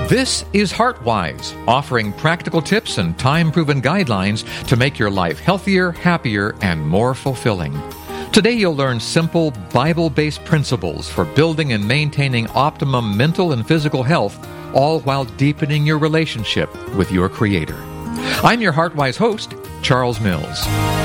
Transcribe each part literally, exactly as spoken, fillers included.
This is HeartWise, offering practical tips and time-proven guidelines to make your life healthier, happier, and more fulfilling. Today you'll learn simple, Bible-based principles for building and maintaining optimum mental and physical health, all while deepening your relationship with your Creator. I'm your HeartWise host, Charles Mills.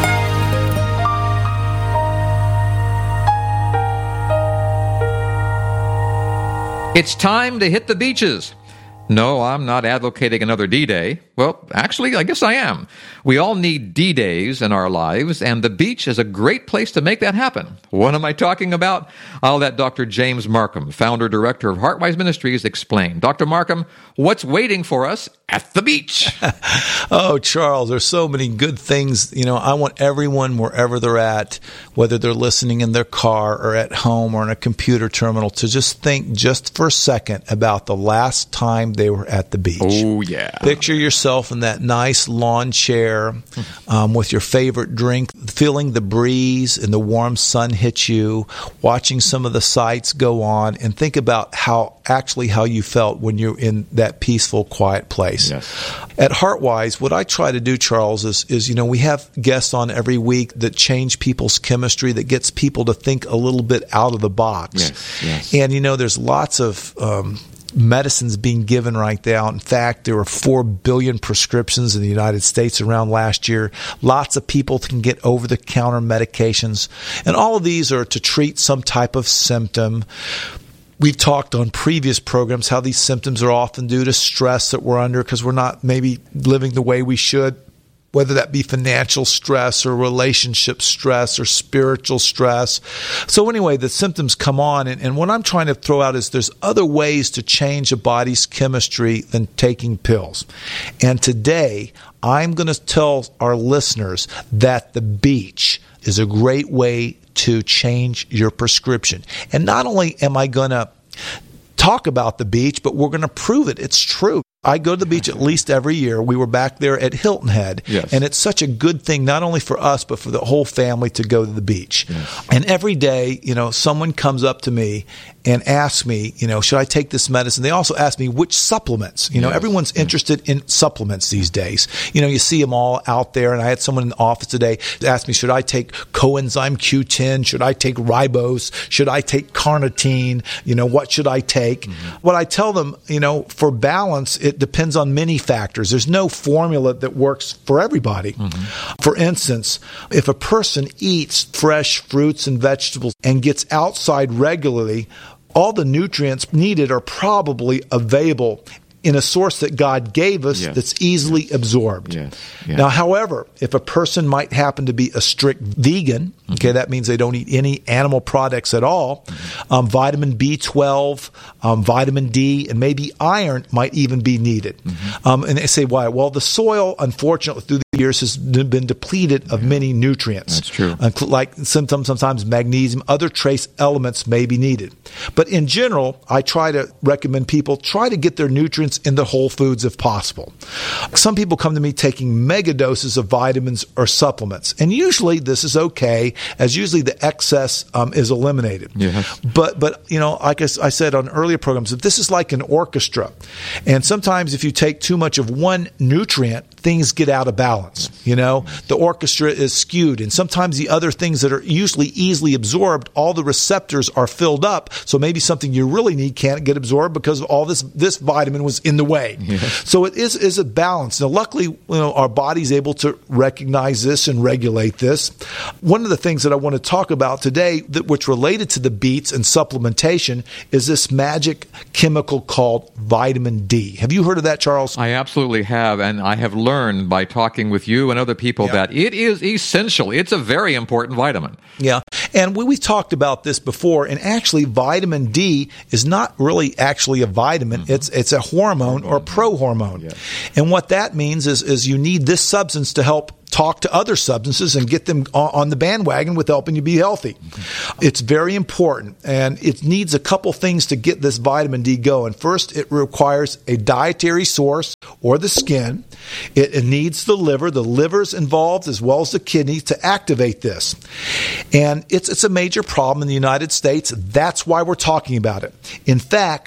It's time to hit the beaches. No, I'm not advocating another D-Day. Well, actually, I guess I am. We all need D-Days in our lives, and the beach is a great place to make that happen. What am I talking about? I'll let Doctor James Markham, founder-director of HeartWise Ministries, explain. Doctor Markham, what's waiting for us at the beach? Oh, Charles, there's so many good things. You know, I want everyone, wherever they're at, whether they're listening in their car or at home or in a computer terminal, to just think just for a second about the last time they were at the beach. Oh, yeah. Picture yourself in that nice lawn chair um, with your favorite drink, feeling the breeze and the warm sun hit you, watching some of the sights go on, and think about how actually how you felt when you're in that peaceful, quiet place. Yes. At HeartWise, what I try to do, Charles, is, is, you know, we have guests on every week that change people's chemistry, that gets people to think a little bit out of the box. Yes, yes. And, you know, there's lots of um, medicines being given right now. In fact, there were four billion prescriptions in the United States around last year. Lots of people can get over-the-counter medications. And all of these are to treat some type of symptom. We've talked on previous programs how these symptoms are often due to stress that we're under because we're not maybe living the way we should, whether that be financial stress or relationship stress or spiritual stress. So anyway, the symptoms come on, and, and what I'm trying to throw out is there's other ways to change a body's chemistry than taking pills. And today, I'm going to tell our listeners that the beach is a great way to change your prescription. And not only am I going to talk about the beach, but we're going to prove it. It's true. I go to the beach at least every year. We were back there at Hilton Head. Yes. And it's such a good thing, not only for us, but for the whole family to go to the beach. Yes. And every day, you know, someone comes up to me and asks me, you know, should I take this medicine? They also ask me which supplements. You know, yes. everyone's interested in supplements these days. You know, you see them all out there. And I had someone in the office today ask me, should I take coenzyme Q ten? Should I take ribose? Should I take carnitine? You know, what should I take? Mm-hmm. What I tell them, you know, for balance, it depends on many factors. There's no formula that works for everybody. Mm-hmm. For instance, if a person eats fresh fruits and vegetables and gets outside regularly, all the nutrients needed are probably available in a source that God gave us yes. that's easily yes. absorbed. Yes. Yes. Now, however, if a person might happen to be a strict vegan, mm-hmm. okay, that means they don't eat any animal products at all, mm-hmm. um, vitamin B twelve, um, vitamin D, and maybe iron might even be needed. Mm-hmm. Um, and they say, why? Well, the soil, unfortunately, through the years has been depleted of yeah. many nutrients. That's true. Uh, like sometimes, sometimes magnesium, other trace elements may be needed. But in general, I try to recommend people try to get their nutrients in the whole foods if possible. Some people come to me taking mega doses of vitamins or supplements, and usually this is okay, as usually the excess um, is eliminated. Yes. But, but you know, like I, I said on earlier programs, this is like an orchestra, and sometimes if you take too much of one nutrient, things get out of balance. You know, the orchestra is skewed, and sometimes the other things that are usually easily absorbed, all the receptors are filled up, so maybe something you really need can't get absorbed because all this this vitamin was in the way. Yes. So it is is a balance. Now, luckily, you know, our body's able to recognize this and regulate this. One of the things that I want to talk about today, that which related to the beets and supplementation, is this magic chemical called vitamin D. Have you heard of that, Charles? I absolutely have, and I have learned by talking with you and other people yeah. that it is essential. It's a very important vitamin. Yeah, and we, we've talked about this before, and actually vitamin D is not really actually a vitamin. Mm-hmm. It's it's a hormone or pro-hormone. Yeah. And what that means is, is you need this substance to help talk to other substances and get them on the bandwagon with helping you be healthy. Mm-hmm. It's very important, and it needs a couple things to get this vitamin D going. First, it requires a dietary source or the skin. It, it needs the liver. The liver's involved as well as the kidneys to activate this. And it's it's a major problem in the United States. That's why we're talking about it. In fact,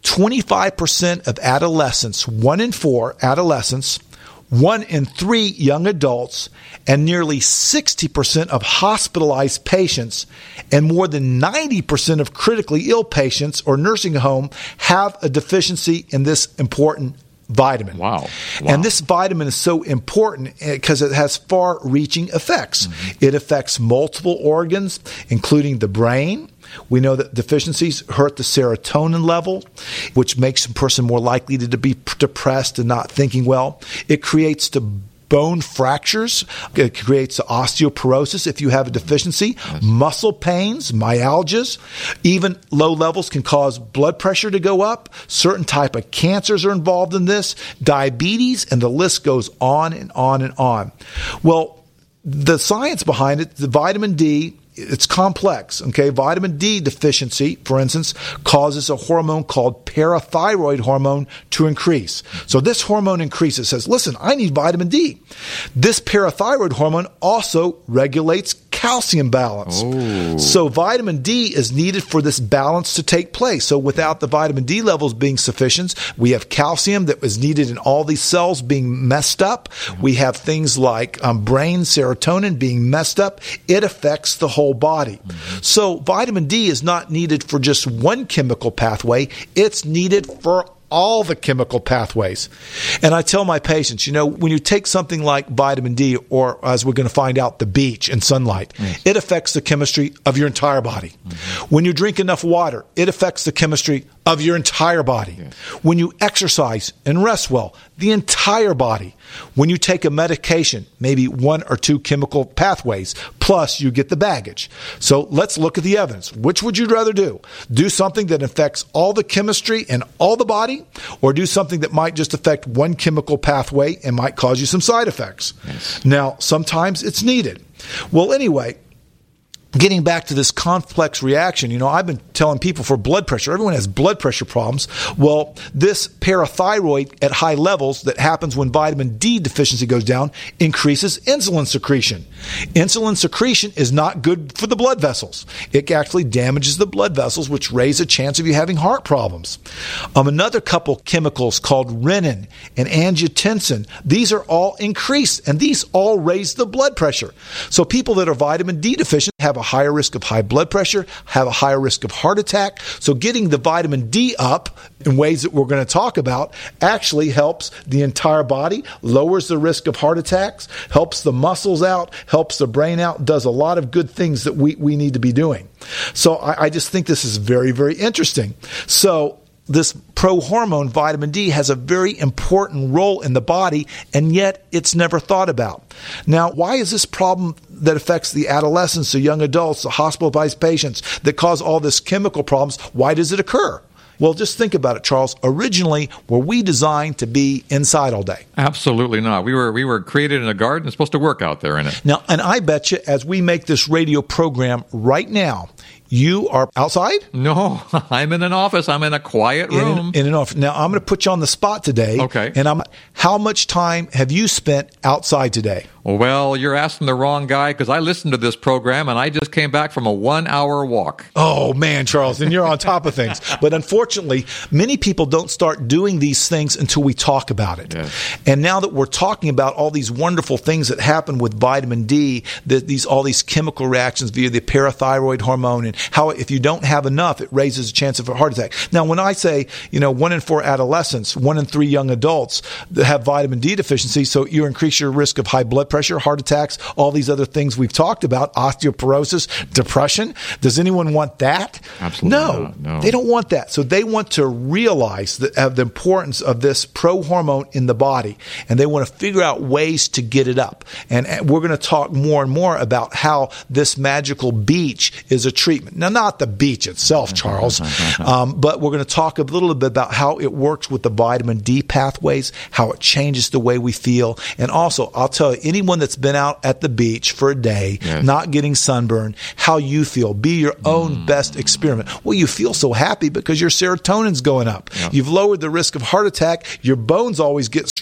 twenty-five percent of adolescents, one in four adolescents, one in three young adults, and nearly sixty percent of hospitalized patients and more than ninety percent of critically ill patients or nursing home have a deficiency in this important vitamin. Wow. wow. And this vitamin is so important because it has far-reaching effects. Mm-hmm. It affects multiple organs, including the brain. We know that deficiencies hurt the serotonin level, which makes a person more likely to be depressed and not thinking well. It creates the bone fractures. It creates osteoporosis if you have a deficiency, yes. muscle pains, myalgias. Even low levels can cause blood pressure to go up. Certain type of cancers are involved in this, diabetes, and the list goes on and on and on. Well, the science behind it, the vitamin D, it's complex, okay? Vitamin D deficiency, for instance, causes a hormone called parathyroid hormone to increase. So this hormone increases, says, listen, I need vitamin D. This parathyroid hormone also regulates calcium balance. Oh. So vitamin D is needed for this balance to take place. So without the vitamin D levels being sufficient, we have calcium that was needed in all these cells being messed up. Mm-hmm. We have things like um, brain serotonin being messed up. It affects the whole body. Mm-hmm. So vitamin D is not needed for just one chemical pathway. It's needed for all the chemical pathways. And I tell my patients, you know, when you take something like vitamin D, or as we're going to find out, the beach and sunlight, mm. it affects the chemistry of your entire body. Mm-hmm. When you drink enough water, it affects the chemistry of your entire body. Yes. When you exercise and rest well, the entire body. When you take a medication, maybe one or two chemical pathways, plus you get the baggage. So let's look at the evidence. Which would you rather do? Do something that affects all the chemistry and all the body, or do something that might just affect one chemical pathway and might cause you some side effects? Yes. Now, sometimes it's needed. Well, anyway, getting back to this complex reaction, you know, I've been telling people for blood pressure, everyone has blood pressure problems. Well, this parathyroid at high levels that happens when vitamin D deficiency goes down increases insulin secretion. Insulin secretion is not good for the blood vessels. It actually damages the blood vessels, which raise a chance of you having heart problems. Um, another couple chemicals called renin and angiotensin, these are all increased, and these all raise the blood pressure. So people that are vitamin D deficient have a higher risk of high blood pressure, have a higher risk of heart attack. So getting the vitamin D up in ways that we're going to talk about actually helps the entire body, lowers the risk of heart attacks, helps the muscles out, helps the brain out, does a lot of good things that we, we need to be doing. So I, I just think this is very, very interesting. So this prohormone, vitamin D, has a very important role in the body, and yet it's never thought about. Now, why is this problem that affects the adolescents, the young adults, the hospitalized patients, that cause all this chemical problems, why does it occur? Well, just think about it, Charles. Originally, were we designed to be inside all day? Absolutely not. We were we were created in a garden and supposed to work out there in it. Now, and I bet you, as we make this radio program right now, you are outside? No, I'm in an office. I'm in a quiet room. In, in an office. Now, I'm going to put you on the spot today. Okay. And I'm. How much time have you spent outside today? Well, you're asking the wrong guy, because I listened to this program and I just came back from a one-hour walk. Oh, man, Charles, and you're on top of things. But unfortunately, many people don't start doing these things until we talk about it. Yes. And now that we're talking about all these wonderful things that happen with vitamin D, the, these all these chemical reactions via the parathyroid hormone, and how if you don't have enough, it raises a chance of a heart attack. Now, when I say, you know, one in four adolescents, one in three young adults that have vitamin D deficiency, so you increase your risk of high blood pressure, pressure, heart attacks, all these other things we've talked about, osteoporosis, depression. Does anyone want that? Absolutely no, not. No. They don't want that. So they want to realize the, uh, the importance of this pro-hormone in the body, and they want to figure out ways to get it up. And, and we're going to talk more and more about how this magical beach is a treatment. Now, not the beach itself, Charles, um, but we're going to talk a little bit about how it works with the vitamin D pathways, how it changes the way we feel. And also, I'll tell you, anyone that's been out at the beach for a day, yes. not getting sunburned, how you feel. Be your own mm. best experiment. Well, you feel so happy because your serotonin's going up. Yep. You've lowered the risk of heart attack. Your bones always get stronger.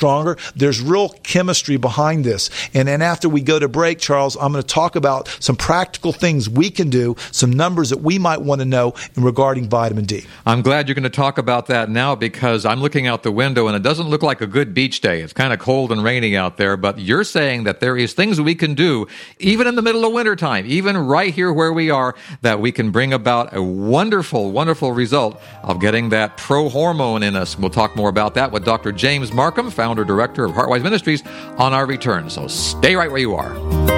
stronger. There's real chemistry behind this. And then after we go to break, Charles, I'm going to talk about some practical things we can do, some numbers that we might want to know in regarding vitamin D. I'm glad you're going to talk about that now, because I'm looking out the window and it doesn't look like a good beach day. It's kind of cold and rainy out there, but you're saying that there is things we can do, even in the middle of wintertime, even right here where we are, that we can bring about a wonderful, wonderful result of getting that pro-hormone in us. We'll talk more about that with Doctor James Marcum, founder director of Heartwise Ministries, on our return. So stay right where you are.